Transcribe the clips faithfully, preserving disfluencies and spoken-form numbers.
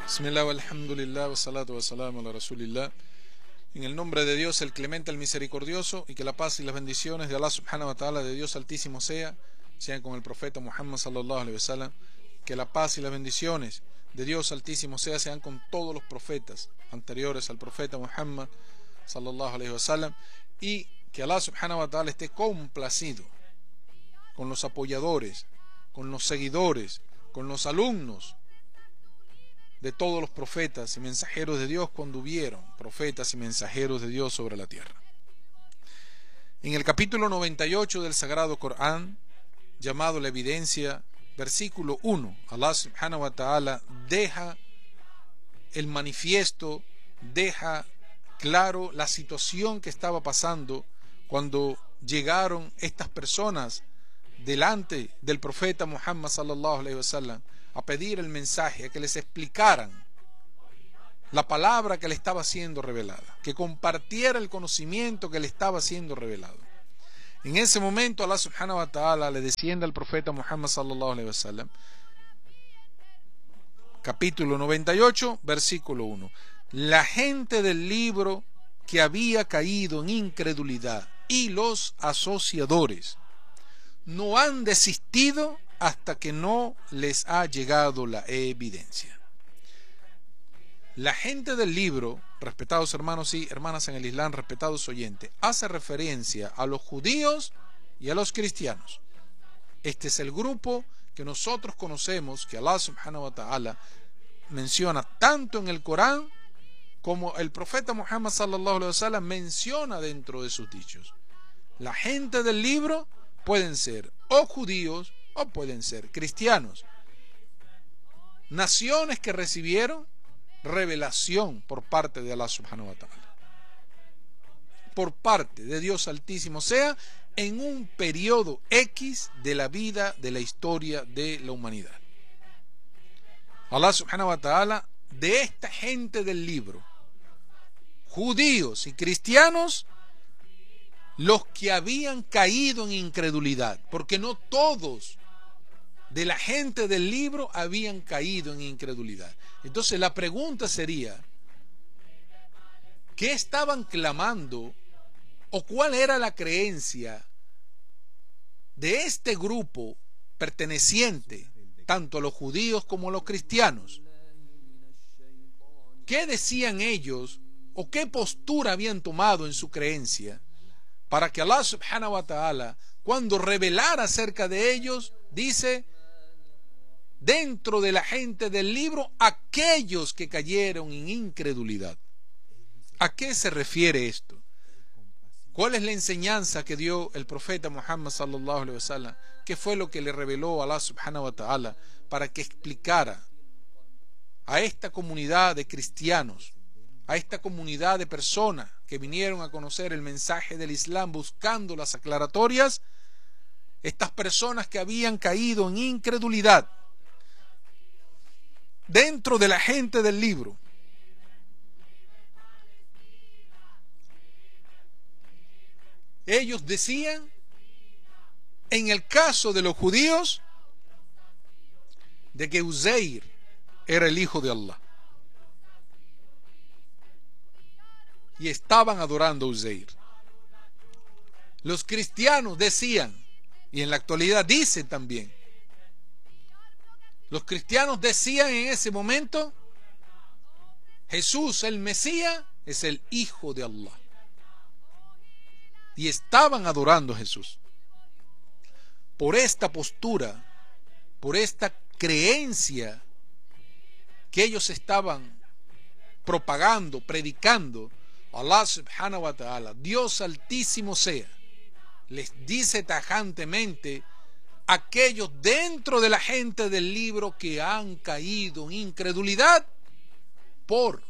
Bismillah, alhamdulillah, wa salatu wa salam ala rasulillah. En el nombre de Dios, el clemente, el misericordioso, y que la paz y las bendiciones de Allah subhanahu wa ta'ala, de Dios altísimo sea, sean con el profeta Muhammad sallallahu alaihi wasallam. Que la paz y las bendiciones de Dios altísimo sea, sean con todos los profetas anteriores al profeta Muhammad sallallahu alaihi wasallam, y que Allah subhanahu wa ta'ala esté complacido con los apoyadores, con los seguidores, con los alumnos de todos los profetas y mensajeros de Dios cuando hubieron profetas y mensajeros de Dios sobre la tierra. En el capítulo noventa y ocho del Sagrado Corán, llamado La Evidencia, versículo uno, Allah subhanahu wa ta'ala deja el manifiesto, deja claro la situación que estaba pasando cuando llegaron estas personas delante del profeta Muhammad sallallahu alaihi wasallam a pedir el mensaje, a que les explicaran la palabra que le estaba siendo revelada, que compartiera el conocimiento que le estaba siendo revelado. En ese momento Allah subhanahu wa ta'ala le desciende al profeta Muhammad sallallahu alaihi wasallam, capítulo noventa y ocho, versículo uno. La gente del libro que había caído en incredulidad y los asociadores no han desistido hasta que no les ha llegado la evidencia. La gente del libro, respetados hermanos y hermanas en el Islam, respetados oyentes, hace referencia a los judíos y a los cristianos. Este es el grupo que nosotros conocemos, que Allah subhanahu wa ta'ala menciona tanto en el Corán como el profeta Muhammad sallallahu alaihi wasallam menciona dentro de sus dichos. La gente del libro pueden ser o judíos o pueden ser cristianos, naciones que recibieron revelación por parte de Allah subhanahu wa ta'ala, por parte de Dios altísimo sea, en un periodo X de la vida, de la historia de la humanidad. Allah subhanahu wa ta'ala, de esta gente del libro, judíos y cristianos, los que habían caído en incredulidad, porque no todos de la gente del libro habían caído en incredulidad. Entonces la pregunta sería, ¿qué estaban clamando o cuál era la creencia de este grupo perteneciente tanto a los judíos como a los cristianos? ¿Qué decían ellos o qué postura habían tomado en su creencia para que Allah subhanahu wa ta'ala, cuando revelara acerca de ellos, dice, dentro de la gente del libro, aquellos que cayeron en incredulidad? ¿A qué se refiere esto? ¿Cuál es la enseñanza que dio el profeta Muhammad sallallahu alaihi wasallam? ¿Qué fue lo que le reveló Allah subhanahu wa ta'ala para que explicara a esta comunidad de cristianos, a esta comunidad de personas que vinieron a conocer el mensaje del Islam buscando las aclaratorias, estas personas que habían caído en incredulidad dentro de la gente del libro? Ellos decían, en el caso de los judíos, de que Uzair era el hijo de Allah, y estaban adorando a Uzair. Los cristianos decían, y en la actualidad dicen también, los cristianos decían en ese momento, Jesús el Mesías es el hijo de Allah, y estaban adorando a Jesús. Por esta postura, por esta creencia que ellos estaban propagando, predicando, Allah subhanahu wa ta'ala, Dios altísimo sea, les dice tajantemente, aquellos dentro de la gente del libro que han caído en incredulidad por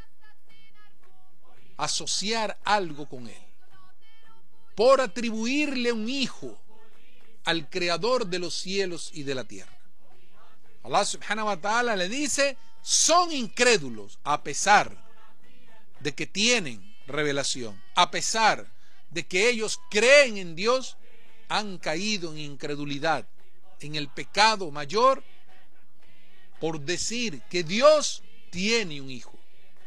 asociar algo con él, por atribuirle un hijo al creador de los cielos y de la tierra. Allah subhanahu wa ta'ala le dice, son incrédulos a pesar de que tienen revelación, a pesar de que ellos creen en Dios, han caído en incredulidad, en el pecado mayor, por decir que Dios tiene un hijo.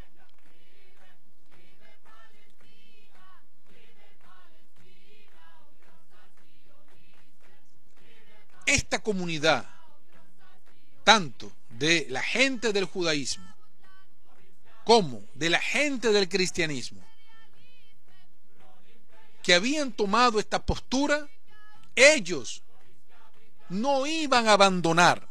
Esta comunidad, tanto de la gente del judaísmo como de la gente del cristianismo, que habían tomado esta postura, ellos no iban a abandonar,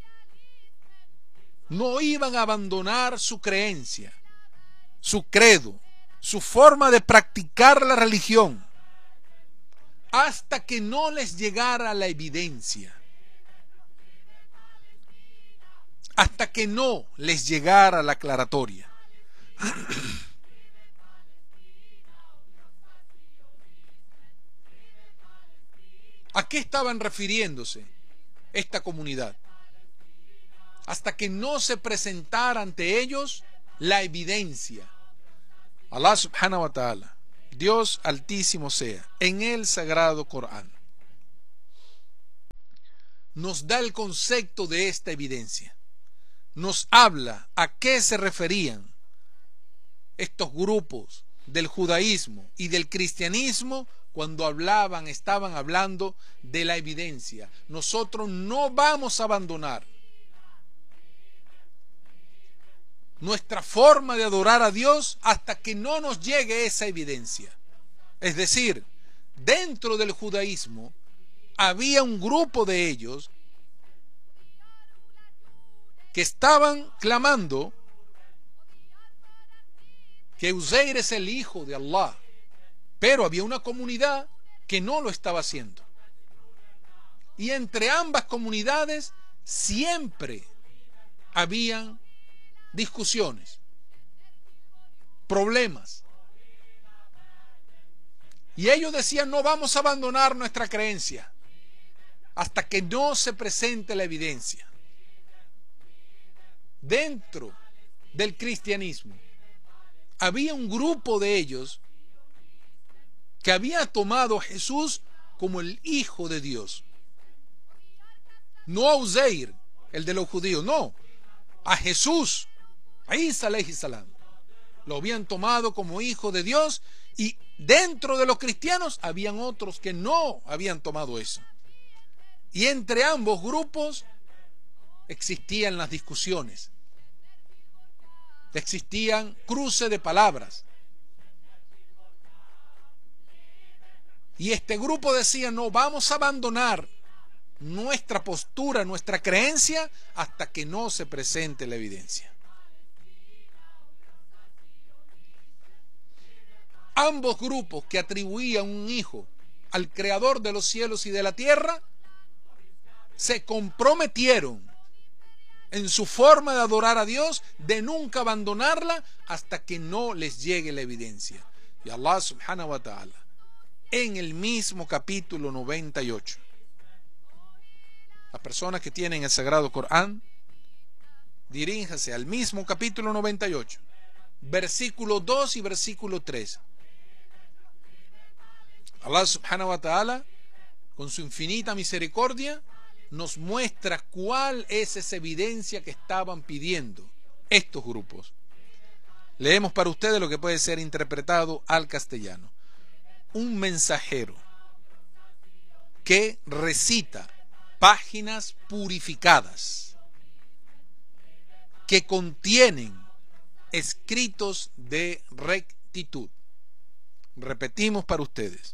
no iban a abandonar su creencia, su credo, su forma de practicar la religión, hasta que no les llegara la evidencia, hasta que no les llegara la aclaratoria. ¿A qué estaban refiriéndose esta comunidad? Hasta que no se presentara ante ellos la evidencia. Allah subhanahu wa ta'ala, Dios altísimo sea, en el sagrado Corán, nos da el concepto de esta evidencia. Nos habla a qué se referían estos grupos del judaísmo y del cristianismo cuando hablaban, estaban hablando de la evidencia. Nosotros no vamos a abandonar nuestra forma de adorar a Dios hasta que no nos llegue esa evidencia. Es decir, dentro del judaísmo había un grupo de ellos que estaban clamando que Uzair es el hijo de Allah, pero había una comunidad que no lo estaba haciendo. Y entre ambas comunidades siempre habían discusiones, problemas. Y ellos decían, no vamos a abandonar nuestra creencia hasta que no se presente la evidencia. Dentro del cristianismo había un grupo de ellos que había tomado a Jesús como el Hijo de Dios. No a Uzair, el de los judíos, no. A Jesús, a Isa alayhi salam. Lo habían tomado como Hijo de Dios, y dentro de los cristianos habían otros que no habían tomado eso. Y entre ambos grupos existían las discusiones. Existían cruces de palabras. Y este grupo decía, no vamos a abandonar nuestra postura, nuestra creencia, hasta que no se presente la evidencia. Ambos grupos que atribuían un hijo al Creador de los cielos y de la tierra, se comprometieron en su forma de adorar a Dios, de nunca abandonarla hasta que no les llegue la evidencia. Y Allah subhanahu wa ta'ala, en el mismo capítulo noventa y ocho, las personas que tienen el Sagrado Corán, diríjanse al mismo capítulo noventa y ocho, versículo dos y versículo tres. Allah subhanahu wa ta'ala, con su infinita misericordia, nos muestra cuál es esa evidencia que estaban pidiendo estos grupos. Leemos para ustedes lo que puede ser interpretado al castellano. Un mensajero que recita páginas purificadas que contienen escritos de rectitud. Repetimos para ustedes.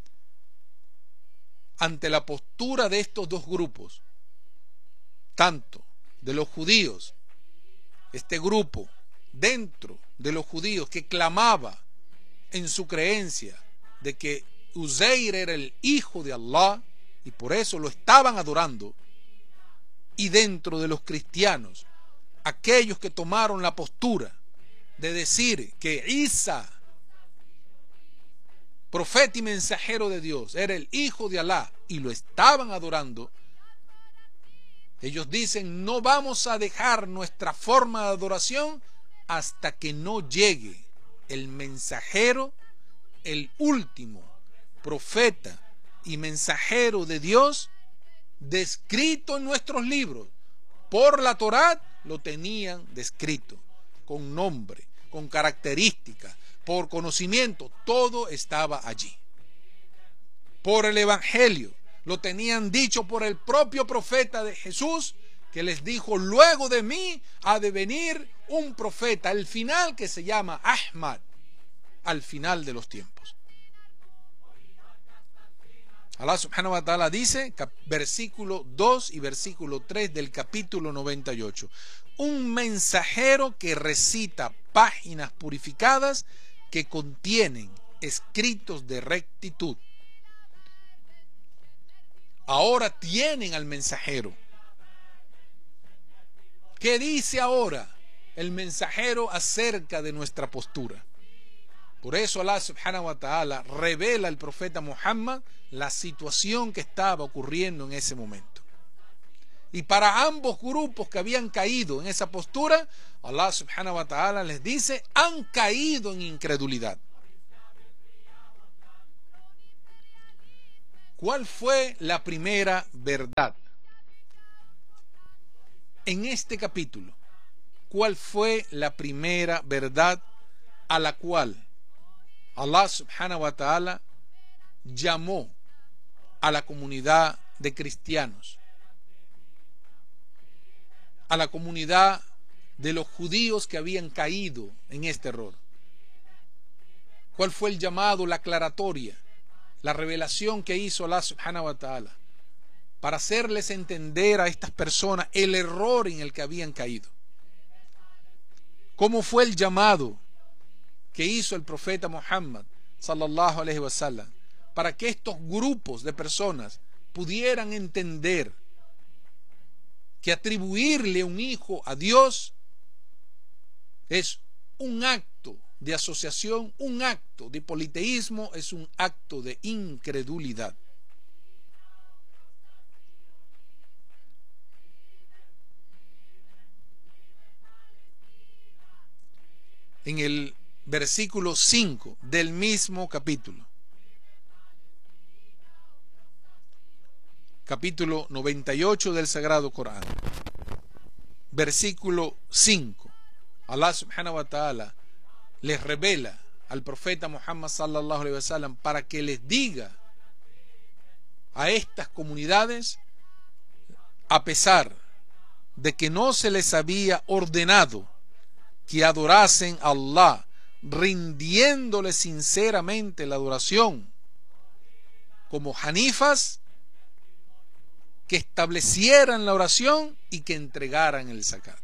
Ante la postura de estos dos grupos, tanto de los judíos, este grupo dentro de los judíos que clamaba en su creencia de que Uzair era el hijo de Allah y por eso lo estaban adorando, y dentro de los cristianos, aquellos que tomaron la postura de decir que Isa, profeta y mensajero de Dios, era el hijo de Alá y lo estaban adorando, ellos dicen, no vamos a dejar nuestra forma de adoración hasta que no llegue el mensajero, el último profeta y mensajero de Dios, descrito en nuestros libros. Por la Torá lo tenían descrito. con nombre, con características, por conocimiento, todo estaba allí. Por el Evangelio, lo tenían dicho por el propio profeta de Jesús, que les dijo: luego de mí ha de venir un profeta, al final, que se llama Ahmad, al final de los tiempos. Allah subhanahu wa ta'ala dice, versículo dos y versículo tres del capítulo noventa y ocho: un mensajero que recita páginas purificadas que contienen escritos de rectitud. Ahora tienen al mensajero. ¿Qué dice ahora el mensajero acerca de nuestra postura? Por eso Allah subhanahu wa ta'ala revela al profeta Muhammad la situación que estaba ocurriendo en ese momento. Y para ambos grupos que habían caído en esa postura, Allah subhanahu wa ta'ala les dice: han caído en incredulidad. ¿Cuál fue la primera verdad? En este capítulo, ¿cuál fue la primera verdad a la cual Allah subhanahu wa ta'ala llamó a la comunidad de cristianos, a la comunidad de los judíos que habían caído en este error? ¿Cuál fue el llamado, la aclaratoria, la revelación que hizo Allah subhanahu wa ta'ala para hacerles entender a estas personas el error en el que habían caído? ¿Cómo fue el llamado que hizo el profeta Muhammad sallallahu alaihi wasallam para que estos grupos de personas pudieran entender que atribuirle un hijo a Dios es un acto de asociación, un acto de politeísmo, es un acto de incredulidad? En el versículo cinco del mismo capítulo, capítulo noventa y ocho del Sagrado Corán, versículo cinco, Allah subhanahu wa ta'ala les revela al profeta Muhammad sallallahu alaihi wasallam para que les diga a estas comunidades, a pesar de que no se les había ordenado que adorasen a Allah, rindiéndole sinceramente la adoración como hanifas, que establecieran la oración y que entregaran el zakat.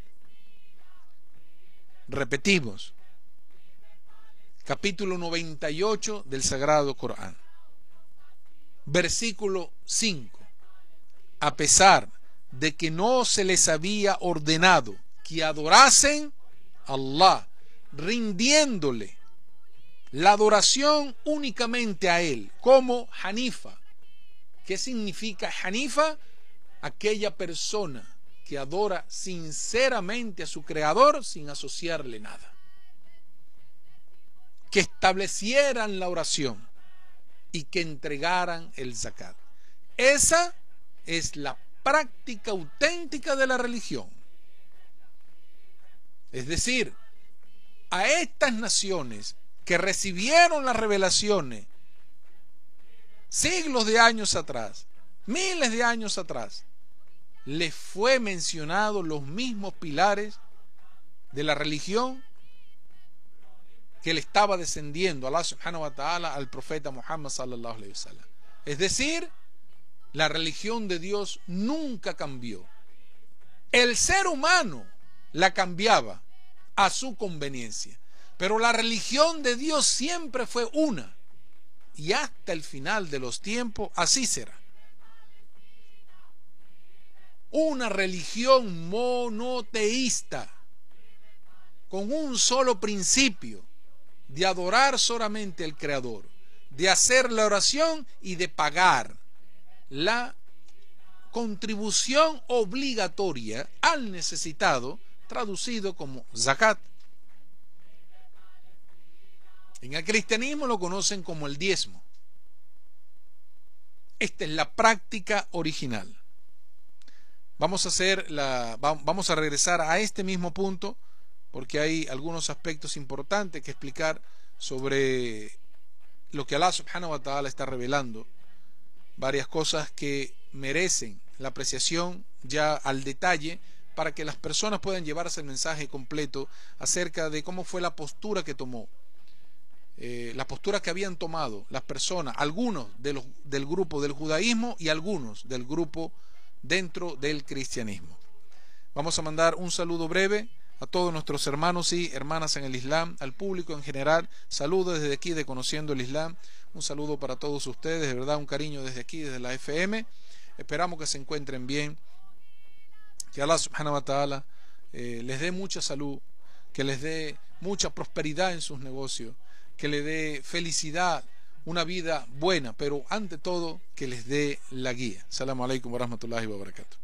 Repetimos, capítulo noventa y ocho del Sagrado Corán, versículo cinco: a pesar de que no se les había ordenado que adorasen a Allah, rindiéndole la adoración únicamente a Él, como hanifa. ¿Qué significa hanifa? Aquella persona que adora sinceramente a su Creador sin asociarle nada. Que establecieran la oración y que entregaran el zakat. Esa es la práctica auténtica de la religión. Es decir, a estas naciones que recibieron las revelaciones siglos de años atrás, miles de años atrás, les fue mencionado los mismos pilares de la religión que le estaba descendiendo Allah subhanahu wa ta'ala al profeta Muhammad sallallahu alaihi wasallam. Es decir, la religión de Dios nunca cambió. El ser humano la cambiaba a su conveniencia, pero la religión de Dios siempre fue una, y hasta el final de los tiempos así será. Una religión monoteísta, con un solo principio, de adorar solamente al Creador, de hacer la oración y de pagar la contribución obligatoria al necesitado, traducido como zakat. En el cristianismo lo conocen como el diezmo. Esta es la práctica original. Vamos a hacer la, vamos a regresar a este mismo punto porque hay algunos aspectos importantes que explicar sobre lo que Allah subhanahu wa ta'ala está revelando, varias cosas que merecen la apreciación ya al detalle para que las personas puedan llevarse el mensaje completo acerca de cómo fue la postura que tomó, eh, la postura que habían tomado las personas, algunos de los, del grupo del judaísmo y algunos del grupo dentro del cristianismo. Vamos a mandar un saludo breve a todos nuestros hermanos y hermanas en el Islam, al público en general. Saludos desde aquí de Conociendo el Islam. Un saludo para todos ustedes, de verdad un cariño desde aquí, desde la F M. Esperamos que se encuentren bien, que Allah subhanahu wa ta'ala eh, les dé mucha salud, que les dé mucha prosperidad en sus negocios, que les dé felicidad, una vida buena, pero ante todo que les dé la guía. Assalamu alaikum wa rahmatullahi wa barakatuh.